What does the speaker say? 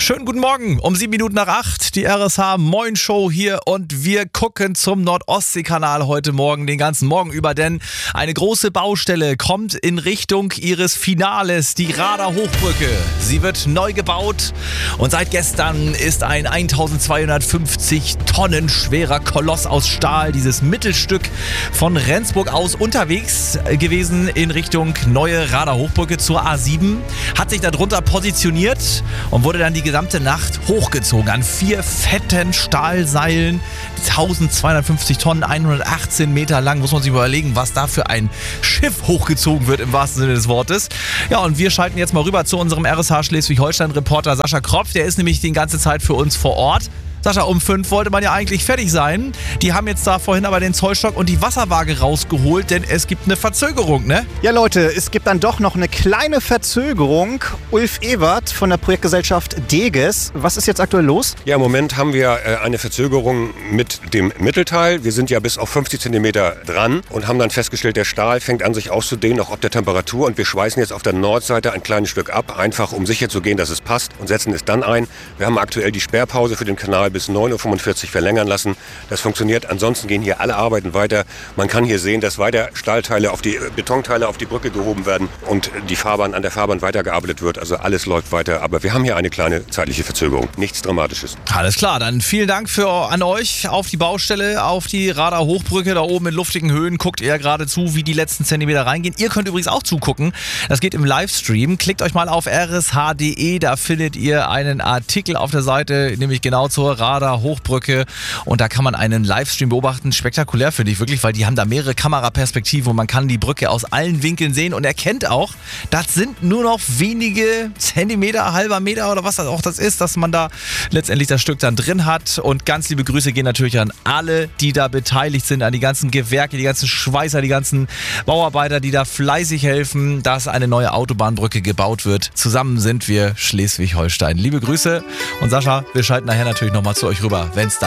Schönen guten Morgen, um 7:07, die RSH Moin Show hier und wir gucken zum Nordostseekanal heute Morgen, den ganzen Morgen über, denn eine große Baustelle kommt in Richtung ihres Finales, die Rader Hochbrücke. Sie wird neu gebaut und seit gestern ist ein 1250 Tonnen schwerer Koloss aus Stahl, dieses Mittelstück von Rendsburg aus unterwegs gewesen in Richtung neue Rader Hochbrücke zur A7, hat sich darunter positioniert und wurde dann die gesamte Nacht hochgezogen an 4 fetten Stahlseilen, 1250 Tonnen, 118 Meter lang. Muss man sich überlegen, was da für ein Schiff hochgezogen wird im wahrsten Sinne des Wortes. Ja, und wir schalten jetzt mal rüber zu unserem RSH Schleswig-Holstein-Reporter Sascha Kropf. Der ist nämlich die ganze Zeit für uns vor Ort. Sascha, um 5 wollte man ja eigentlich fertig sein. Die haben jetzt da vorhin aber den Zollstock und die Wasserwaage rausgeholt, denn es gibt eine Verzögerung, ne? Ja Leute, es gibt dann doch noch eine kleine Verzögerung. Ulf Ewert von der Projektgesellschaft Deges. Was ist jetzt aktuell los? Ja, im Moment haben wir eine Verzögerung mit dem Mittelteil. Wir sind ja bis auf 50 cm dran und haben dann festgestellt, der Stahl fängt an sich auszudehnen, auch ob der Temperatur. Und wir schweißen jetzt auf der Nordseite ein kleines Stück ab, einfach um sicher zu gehen, dass es passt und setzen es dann ein. Wir haben aktuell die Sperrpause für den Kanal bis 9:45 Uhr verlängern lassen. Das funktioniert. Ansonsten gehen hier alle Arbeiten weiter. Man kann hier sehen, dass weiter Stahlteile Betonteile auf die Brücke gehoben werden und an der Fahrbahn weitergearbeitet wird. Also alles läuft weiter. Aber wir haben hier eine kleine zeitliche Verzögerung. Nichts Dramatisches. Alles klar, dann vielen Dank an euch auf die Baustelle, auf die Rader Hochbrücke da oben in luftigen Höhen. Guckt ihr gerade zu, wie die letzten Zentimeter reingehen. Ihr könnt übrigens auch zugucken. Das geht im Livestream. Klickt euch mal auf rsh.de. Da findet ihr einen Artikel auf der Seite, nämlich genau zur Rader Hochbrücke, und da kann man einen Livestream beobachten. Spektakulär finde ich wirklich, weil die haben da mehrere Kameraperspektiven und man kann die Brücke aus allen Winkeln sehen und erkennt auch, das sind nur noch wenige Zentimeter, halber Meter oder was das auch das ist, dass man da letztendlich das Stück dann drin hat. Und ganz liebe Grüße gehen natürlich an alle, die da beteiligt sind, an die ganzen Gewerke, die ganzen Schweißer, die ganzen Bauarbeiter, die da fleißig helfen, dass eine neue Autobahnbrücke gebaut wird. Zusammen sind wir Schleswig-Holstein. Liebe Grüße und Sascha, wir schalten nachher natürlich nochmal zu euch rüber, wenn es dann